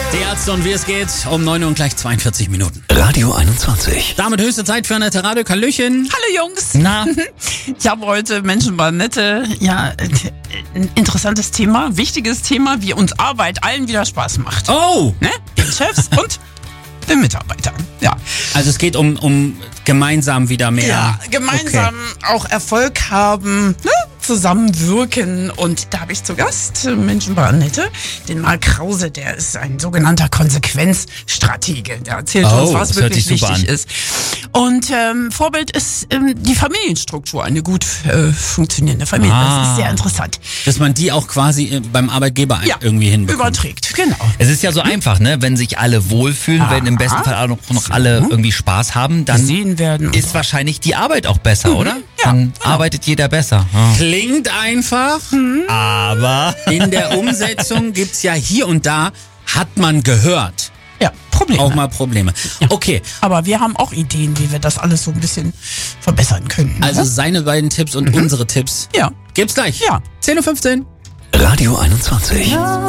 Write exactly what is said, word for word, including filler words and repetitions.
Die Ärzte und wie es geht, um neun Uhr und gleich zweiundvierzig Minuten. Radio einundzwanzig. Damit höchste Zeit für eine Radio. Hallöchen. Hallo Jungs. Na? Ich habe heute Menschenbahnnette, ja, ein interessantes Thema, wichtiges Thema, wie uns Arbeit allen wieder Spaß macht. Oh! Ne? Den Chefs und den Mitarbeitern. Ja. Also es geht um, um gemeinsam wieder mehr. Ja, gemeinsam Okay. auch Erfolg haben, ne? Zusammenwirken. Und da habe ich zu Gast äh, Menschenbahnnette, den Marc Krause, der ist ein sogenannter Konsequenzstratege. Der erzählt Oh, uns, was das hört wirklich sich super wichtig an. ist. Und ähm, Vorbild ist ähm, die Familienstruktur, eine gut äh, funktionierende Familie. Ah. Das ist sehr interessant. Dass man die auch quasi äh, beim Arbeitgeber ein- Ja, irgendwie hinbekommt. überträgt, genau. Es ist ja so einfach, ne? Wenn sich alle wohlfühlen, wenn im besten Fall auch noch, noch alle irgendwie Spaß haben, dann Gesehen werden. und ist wahrscheinlich die Arbeit auch besser, oder? ja, Dann genau. arbeitet jeder besser. Ja. Klingt einfach, Aber in der Umsetzung gibt's ja hier und da, hat man gehört, Ja, Probleme. auch mal Probleme. Okay, Aber wir haben auch Ideen, wie wir das alles so ein bisschen verbessern können. also ne? seine beiden Tipps und unsere Tipps Ja. gibt's gleich. Ja. zehn Uhr fünfzehn. Radio einundzwanzig.